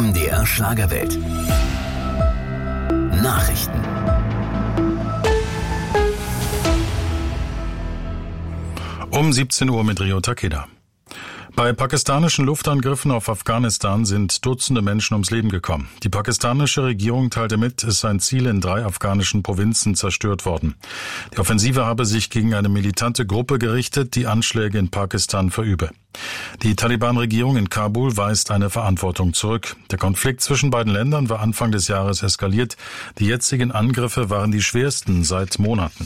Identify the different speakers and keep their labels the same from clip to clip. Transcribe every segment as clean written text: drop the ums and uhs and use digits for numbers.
Speaker 1: MDR Schlagerwelt. Nachrichten.
Speaker 2: Um 17 Uhr mit Rio Takeda. Bei pakistanischen Luftangriffen auf Afghanistan sind Dutzende Menschen ums Leben gekommen. Die pakistanische Regierung teilte mit, es seien Ziele in 3 afghanischen Provinzen zerstört worden. Die Offensive habe sich gegen eine militante Gruppe gerichtet, die Anschläge in Pakistan verübe. Die Taliban-Regierung in Kabul weist eine Verantwortung zurück. Der Konflikt zwischen beiden Ländern war Anfang des Jahres eskaliert. Die jetzigen Angriffe waren die schwersten seit Monaten.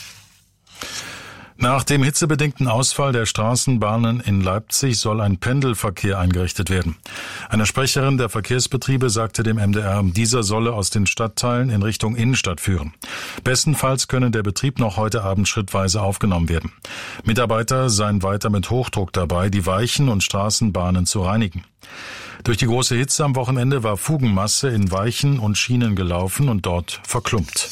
Speaker 2: Nach dem hitzebedingten Ausfall der Straßenbahnen in Leipzig soll ein Pendelverkehr eingerichtet werden. Eine Sprecherin der Verkehrsbetriebe sagte dem MDR, dieser solle aus den Stadtteilen in Richtung Innenstadt führen. Bestenfalls könne der Betrieb noch heute Abend schrittweise aufgenommen werden. Mitarbeiter seien weiter mit Hochdruck dabei, die Weichen und Straßenbahnen zu reinigen. Durch die große Hitze am Wochenende war Fugenmasse in Weichen und Schienen gelaufen und dort verklumpt.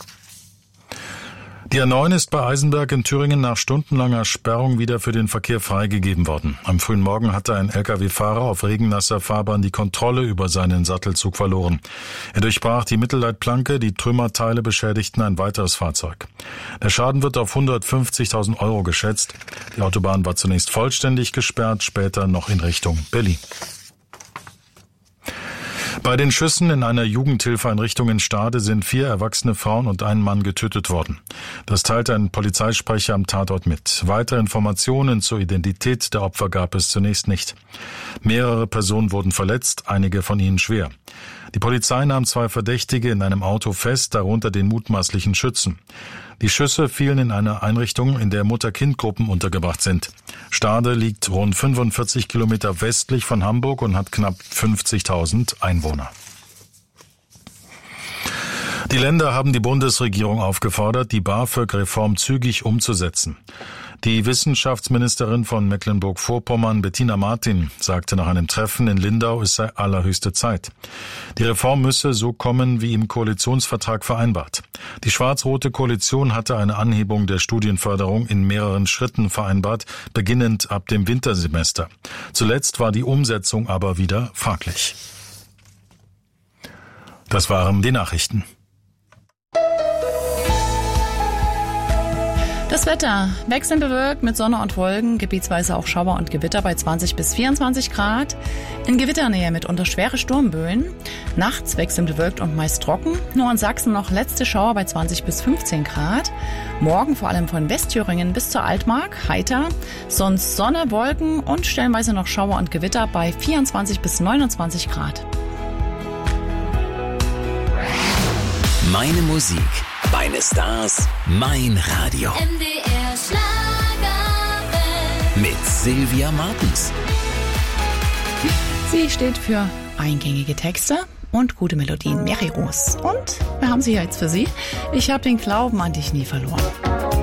Speaker 2: Die A9 ist bei Eisenberg in Thüringen nach stundenlanger Sperrung wieder für den Verkehr freigegeben worden. Am frühen Morgen hatte ein Lkw-Fahrer auf regennasser Fahrbahn die Kontrolle über seinen Sattelzug verloren. Er durchbrach die Mittelleitplanke, die Trümmerteile beschädigten ein weiteres Fahrzeug. Der Schaden wird auf 150.000 Euro geschätzt. Die Autobahn war zunächst vollständig gesperrt, später noch in Richtung Berlin. Bei den Schüssen in einer Jugendhilfeeinrichtung in Stade sind 4 erwachsene Frauen und ein Mann getötet worden. Das teilte ein Polizeisprecher am Tatort mit. Weitere Informationen zur Identität der Opfer gab es zunächst nicht. Mehrere Personen wurden verletzt, einige von ihnen schwer. Die Polizei nahm 2 Verdächtige in einem Auto fest, darunter den mutmaßlichen Schützen. Die Schüsse fielen in einer Einrichtung, in der Mutter-Kind-Gruppen untergebracht sind. Stade liegt rund 45 Kilometer westlich von Hamburg und hat knapp 50.000 Einwohner. Die Länder haben die Bundesregierung aufgefordert, die BAföG-Reform zügig umzusetzen. Die Wissenschaftsministerin von Mecklenburg-Vorpommern, Bettina Martin, sagte nach einem Treffen in Lindau, es sei allerhöchste Zeit. Die Reform müsse so kommen, wie im Koalitionsvertrag vereinbart. Die schwarz-rote Koalition hatte eine Anhebung der Studienförderung in mehreren Schritten vereinbart, beginnend ab dem Wintersemester. Zuletzt war die Umsetzung aber wieder fraglich. Das waren die Nachrichten.
Speaker 3: Das Wetter wechselnd bewölkt mit Sonne und Wolken, gebietsweise auch Schauer und Gewitter bei 20 bis 24 Grad. In Gewitternähe mitunter schwere Sturmböen. Nachts wechselnd bewölkt und meist trocken. Nur in Sachsen noch letzte Schauer bei 20 bis 15 Grad. Morgen vor allem von Westthüringen bis zur Altmark heiter. Sonst Sonne, Wolken und stellenweise noch Schauer und Gewitter bei 24 bis 29 Grad.
Speaker 1: Meine Musik, meine Stars, mein Radio.
Speaker 4: MDR Schlagerwelt.
Speaker 1: Mit Sylvia Martens.
Speaker 3: Sie steht für eingängige Texte und gute Melodien. Mary Rose. Und wir haben sie jetzt für Sie. Ich habe den Glauben an dich nie verloren.